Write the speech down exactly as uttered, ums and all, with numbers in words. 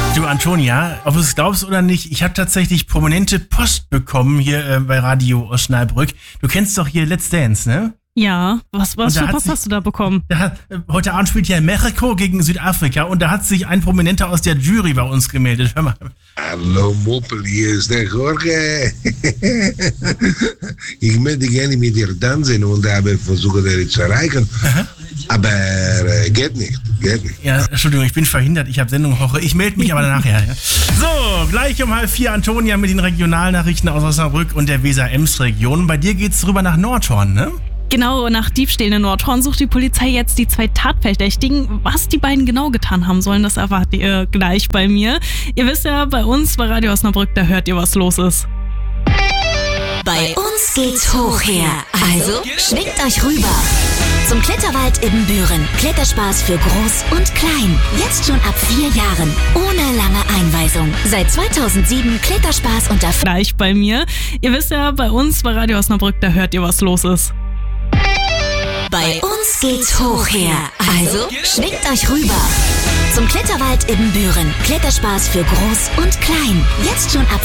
Du Antonia, ob du es glaubst oder nicht, ich habe tatsächlich prominente Post bekommen hier äh, bei Radio Osnabrück. Du kennst doch hier Let's Dance, ne? Ja, was, was für Post hast du da bekommen? Da hat, äh, heute Abend spielt ja Mexiko gegen Südafrika und da hat sich ein Prominenter aus der Jury bei uns gemeldet. Hör mal. Hallo Moppel, hier ist der Jorge. Ich möchte gerne mit dir tanzen und habe versucht, dich zu erreichen. Aha. Aber äh, geht nicht, geht nicht. Ja, Entschuldigung, ich bin verhindert, ich habe Sendung Woche. Ich melde mich aber nachher. Ja. So, gleich um halb vier Antonia mit den Regionalnachrichten aus Osnabrück und der Weser-Ems-Region. Bei dir geht's rüber nach Nordhorn, ne? Genau, nach Diebstählen in Nordhorn sucht die Polizei jetzt die zwei Tatverdächtigen. Was die beiden genau getan haben sollen, das erfahrt ihr gleich bei mir. Ihr wisst ja, bei uns bei Radio Osnabrück, da hört ihr, was los ist. Bei uns geht's hoch her. Also schwingt euch rüber zum Kletterwald Ibbenbüren. Kletterspaß für Groß und Klein. Jetzt schon ab vier Jahren. Ohne lange Einweisung. Seit zweitausendsieben Kletterspaß unter... Gleich bei mir. Ihr wisst ja, bei uns bei Radio Osnabrück, da hört ihr, was los ist. Bei uns geht's hoch her. Also schwingt euch rüber zum Kletterwald Ibbenbüren. Kletterspaß für Groß und Klein. Jetzt schon ab